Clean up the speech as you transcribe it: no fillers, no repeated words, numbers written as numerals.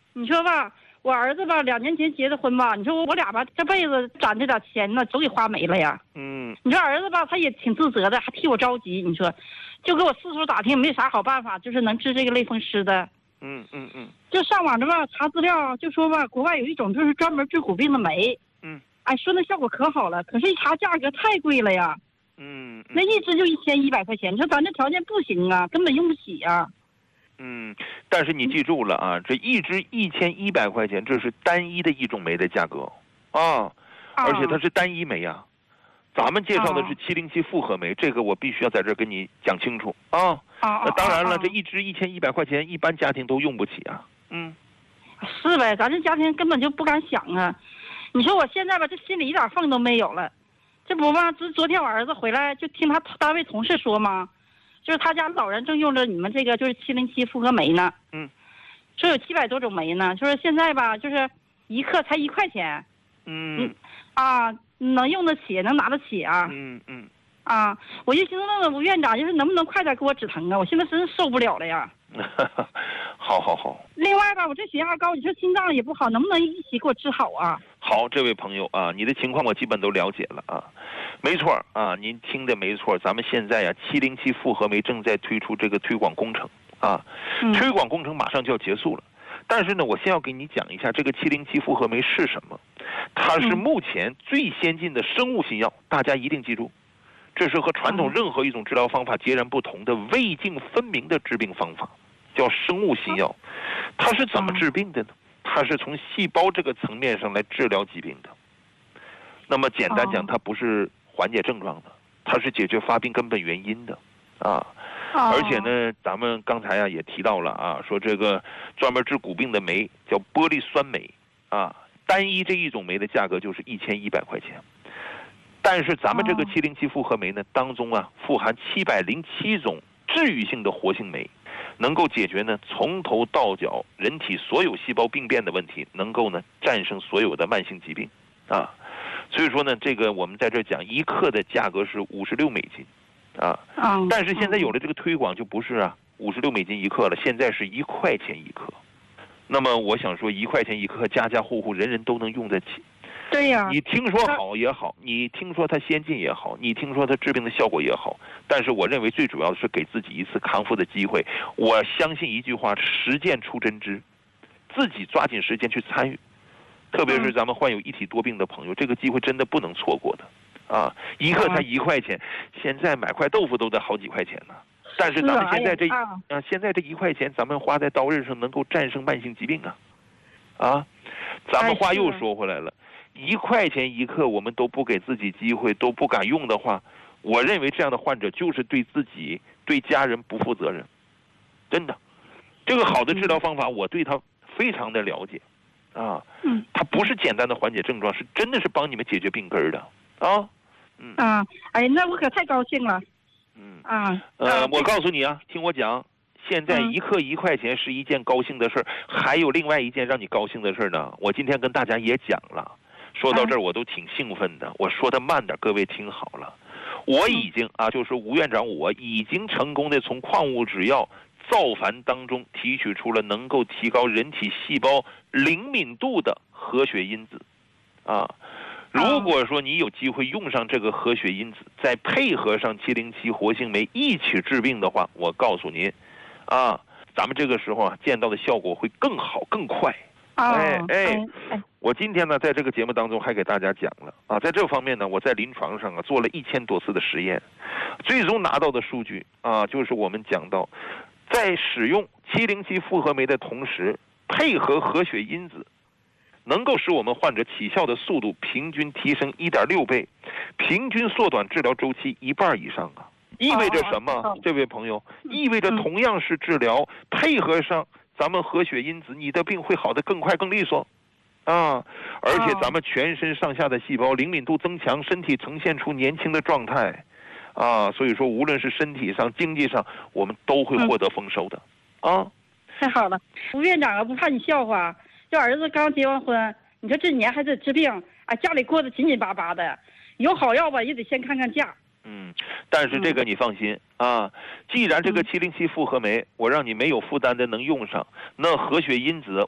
你说吧，我儿子吧2年前结的婚吧，你说我俩吧这辈子攒这点钱呢，都给花没了呀。你说儿子吧，他也挺自责的，还替我着急。你说，就给我四处打听，没啥好办法，就是能治这个类风湿的。就上网这吧查资料，就说吧，国外有一种就是专门治骨病的酶。哎，说那效果可好了，可是一查价格太贵了呀。那一支就1100块钱，你说咱这条件不行啊，根本用不起呀。 但是你记住了啊，这一支1100块钱，这是单一的一种酶的价格啊，而且它是单一酶啊。咱们介绍的是707复合酶，这个我必须要在这儿跟你讲清楚啊。当然了，这一支1100块钱，一般家庭都用不起啊。 是呗，咱这家庭根本就不敢想啊。你说我现在吧，这心里一点缝都没有了。这不嘛，昨天我儿子回来就听他单位同事说嘛，就是他家老人正用着你们这个就是707复合酶呢。说有700多种酶呢，就是现在吧，就是一克才1块钱。能用得起，能拿得起啊。我就寻思问问吴院长，就是能不能快点给我止疼啊？我现在真是受不了了呀。 好。 另外吧，我这血压高，你说心脏也不好，能不能一起给我治好啊？ 好，这位朋友啊，你的情况我基本都了解了啊。没错啊，您听的没错，咱们现在呀，707复合酶正在推出这个推广工程啊，推广工程马上就要结束了。但是呢，我先要给你讲一下这个707复合酶是什么。它是目前最先进的生物新药，大家一定记住，这是和传统任何一种治疗方法截然不同的未经分明的治病方法，叫生物新药。它是怎么治病的呢？它是从细胞这个层面上来治疗疾病的。那么简单讲，它不是缓解症状的，它是解决发病根本原因的啊。而且呢，咱们刚才也提到了啊，说这个专门治骨病的酶叫玻璃酸酶啊，单一这一种酶的价格就是1100块钱。但是咱们这个707复合酶呢，当中富含707种治愈性的活性酶，能够解决呢从头到脚人体所有细胞病变的问题，能够呢战胜所有的慢性疾病啊。所以说呢，这个我们在这讲1克的价格是56美金。但是现在有了这个推广，就不是56美金1克了，现在是1块钱1克。那么我想说，1块钱1克，家家户户人人都能用得起。 对呀， 你听说好也好，你听说它先进也好，你听说它治病的效果也好，但是我认为最主要的是给自己一次康复的机会。我相信一句话：实践出真知，自己抓紧时间去参与。特别是咱们患有一体多病的朋友，这个机会真的不能错过的。1克才1块钱，现在买块豆腐都得好几块钱呢。但是咱们现在现在这1块钱，咱们花在刀刃上，能够战胜慢性疾病咱们话又说回来了，1块钱1克，我们都不给自己机会，都不敢用的话，我认为这样的患者就是对自己、对家人不负责任。真的，这个好的治疗方法，我对他非常的了解它不是简单的缓解症状，是真的是帮你们解决病根的哎，那我可太高兴了。 我告诉你听我讲，现在1克1块钱是一件高兴的事儿，还有另外一件让你高兴的事儿呢。我今天跟大家也讲了，说到这儿我都挺兴奋的。我说的慢点，各位听好了，我已经就是吴院长，我已经成功的从矿物质药造矾当中提取出了能够提高人体细胞灵敏度的合血因子如果说你有机会用上这个合血因子，再配合上707活性酶一起治病的话，我告诉您咱们这个时候见到的效果会更好更快。我今天呢在这个节目当中还给大家讲了在这方面呢，我在临床上做了1000多次的实验，最终拿到的数据就是我们讲到，在使用707复合酶的同时，配合合血因子，能够使我们患者起效的速度平均提升1.6倍，平均缩短治疗周期1半以上意味着什么？这位朋友，意味着同样是治疗，配合上咱们合血因子，你的病会好得更快更利索而且咱们全身上下的细胞灵敏度增强，身体呈现出年轻的状态所以说无论是身体上经济上，我们都会获得丰收的太好了。吴院长不怕你笑话，这儿子刚结完婚，你说这年还得治病家里过得紧紧巴巴的，有好药吧也得先看看价。 但是这个你放心既然这个707复合酶我让你没有负担的能用上，那合血因子